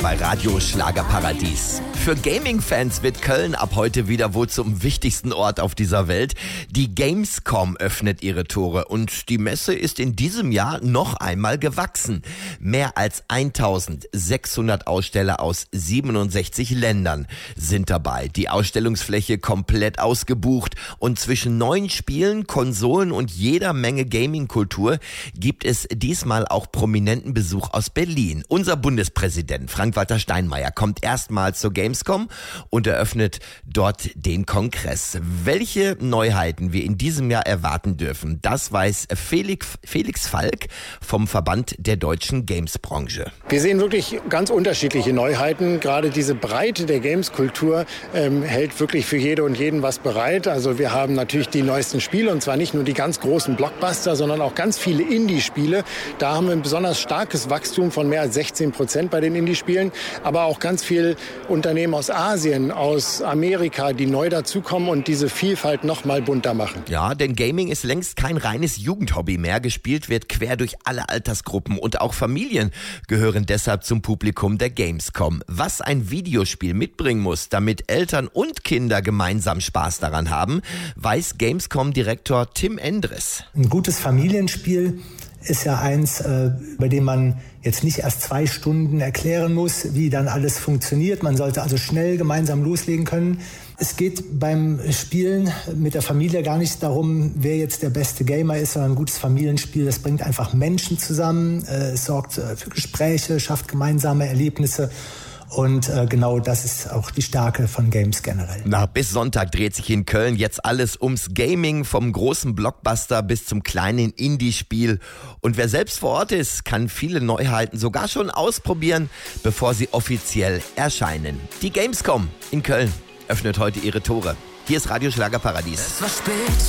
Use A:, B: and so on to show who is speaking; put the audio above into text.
A: bei Radio Schlagerparadies. Für Gaming-Fans wird Köln ab heute wieder wohl zum wichtigsten Ort auf dieser Welt. Die Gamescom öffnet ihre Tore und die Messe ist in diesem Jahr noch einmal gewachsen. Mehr als 1600 Aussteller aus 67 Ländern sind dabei. Die Ausstellungsfläche komplett ausgebucht und zwischen neuen Spielen, Konsolen und jeder Menge Gaming-Kultur gibt es diesmal auch prominenten Besuch aus Berlin. Unser Bundespräsident Frank-Walter Steinmeier kommt erstmals zur Gamescom und eröffnet dort den Kongress. Welche Neuheiten wir in diesem Jahr erwarten dürfen, das weiß Felix Falk vom Verband der deutschen Gamesbranche.
B: Wir sehen wirklich ganz unterschiedliche Neuheiten. Gerade diese Breite der Games-Kultur hält wirklich für jede und jeden was bereit. Also wir haben natürlich die neuesten Spiele und zwar nicht nur die ganz großen Blockbuster, sondern auch ganz viele Indie-Spiele. Da haben wir ein besonders starkes Wachstum von mehr als 16% bei den Indie-Spielen, aber auch ganz viel Unternehmen aus Asien, aus Amerika, die neu dazukommen und diese Vielfalt noch mal bunter machen.
A: Ja, denn Gaming ist längst kein reines Jugendhobby mehr. Gespielt wird quer durch alle Altersgruppen und auch Familien gehören deshalb zum Publikum der Gamescom. Was ein Videospiel mitbringen muss, damit Eltern und Kinder gemeinsam Spaß daran haben, weiß Gamescom-Direktor Tim Endres.
C: Ein gutes Familienspiel ist ja eins, bei dem man jetzt nicht erst 2 Stunden erklären muss, wie dann alles funktioniert. Man sollte also schnell gemeinsam loslegen können. Es geht beim Spielen mit der Familie gar nicht darum, wer jetzt der beste Gamer ist, sondern ein gutes Familienspiel, das bringt einfach Menschen zusammen, es sorgt für Gespräche, schafft gemeinsame Erlebnisse. Und genau das ist auch die Stärke von Games generell.
A: Bis Sonntag dreht sich in Köln jetzt alles ums Gaming, vom großen Blockbuster bis zum kleinen Indie-Spiel. Und wer selbst vor Ort ist, kann viele Neuheiten sogar schon ausprobieren, bevor sie offiziell erscheinen. Die Gamescom in Köln öffnet heute ihre Tore. Hier ist Radio Schlagerparadies.